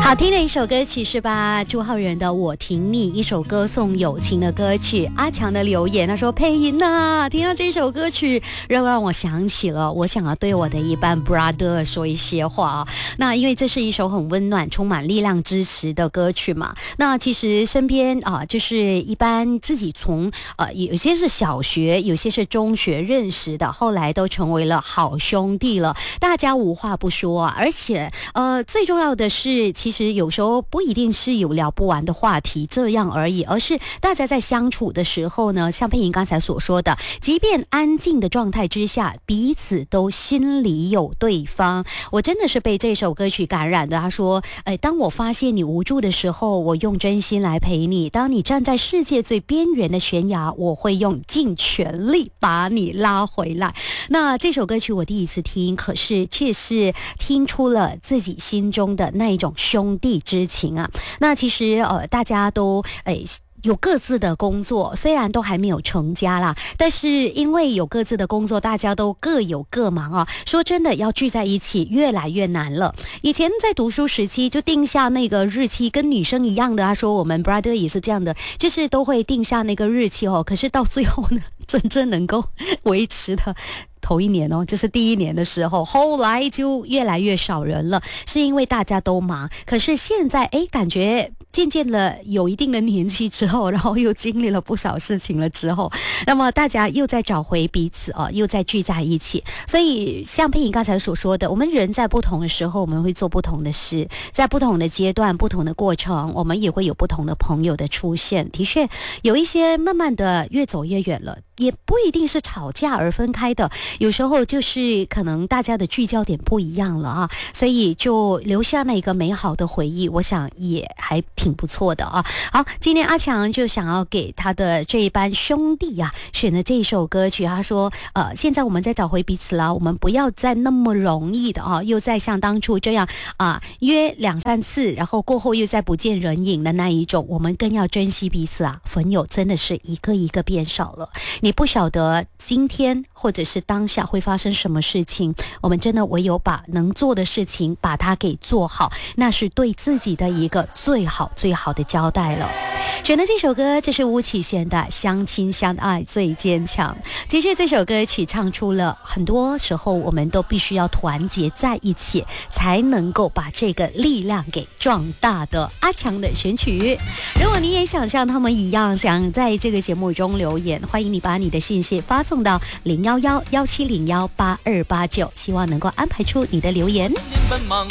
好听的一首歌曲是吧？朱浩仁的《我挺你》，一首歌颂友情的歌曲。阿强的留言他说：“配音呐，听到这首歌曲，让我想起了我想要对我的一班 brother 说一些话啊。那因为这是一首很温暖、充满力量、支持的歌曲嘛。那其实身边就是一般自己从有些是小学，有些是中学认识的，后来都成为了好兄弟了，大家无话不说啊。而且最重要的是，其实有时候不一定是有聊不完的话题这样而已，而是大家在相处的时候呢，像佩莹刚才所说的，即便安静的状态之下，彼此都心里有对方。我真的是被这首歌曲感染的。他说当我发现你无助的时候，我用真心来陪你，当你站在世界最边缘的悬崖，我会用尽全力把你拉回来。那这首歌曲我第一次听，可是却是听出了自己心中的那一种兄弟之情啊。那其实大家都有各自的工作，虽然都还没有成家啦，但是因为有各自的工作，大家都各有各忙啊。说真的，要聚在一起越来越难了。以前在读书时期就定下那个日期，跟女生一样的，他说我们 brother 也是这样的，就是都会定下那个日期哦。可是到最后呢，真正能够维持的头一年就是第一年的时候，后来就越来越少人了，是因为大家都忙。可是现在感觉渐渐的有一定的年纪之后，然后又经历了不少事情了之后，那么大家又在找回彼此又在聚在一起。所以像佩莹刚才所说的，我们人在不同的时候，我们会做不同的事，在不同的阶段、不同的过程，我们也会有不同的朋友的出现。的确有一些慢慢的越走越远了，也不一定是吵架而分开的，有时候就是可能大家的聚焦点不一样了啊，所以就留下那个美好的回忆，我想也还挺不错的啊。好，今天阿强就想要给他的这一班兄弟选的这首歌曲，他说现在我们再找回彼此了，我们不要再那么容易的又再像当初这样约2-3次，然后过后又再不见人影的那一种，我们更要珍惜彼此啊。朋友真的是一个一个变少了，你不晓得今天或者是当下会发生什么事情，我们真的唯有把能做的事情把它给做好，那是对自己的一个最好最好的交代了。选的这首歌，这是巫启贤的《相亲相爱最坚强》。其实这首歌曲唱出了很多时候我们都必须要团结在一起，才能够把这个力量给壮大的阿强的选曲。如果你也想像他们一样，想在这个节目中留言，欢迎你把你的信息发送到011-1701-8289，希望能够安排出你的留言。